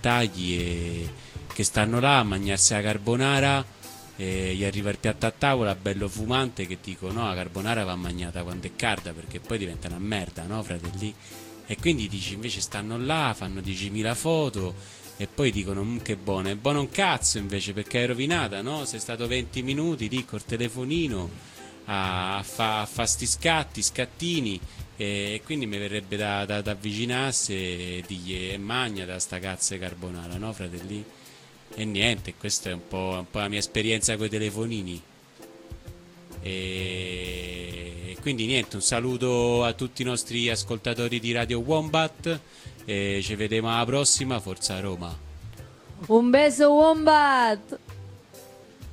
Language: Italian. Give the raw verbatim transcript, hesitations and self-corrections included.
dettagli e che stanno là a mangiarsi la carbonara, e gli arriva il piatto a tavola bello fumante che dico no, la carbonara va mangiata quando è calda perché poi diventa una merda, no fratelli? E quindi dici invece stanno là, fanno diecimila foto e poi dicono mmm, che buono, è buono un cazzo invece perché è rovinata, no? Sei stato venti minuti lì col telefonino a, a fa, a fa sti scatti, scattini e quindi mi verrebbe da, da, da avvicinarsi e dirgli e magna da sta cazzo di carbonara, no fratelli? E niente, questa è un po', un po' la mia esperienza con i telefonini. E quindi niente, un saluto a tutti i nostri ascoltatori di Radio Wombat e ci vediamo alla prossima, forza Roma. Un beso Wombat!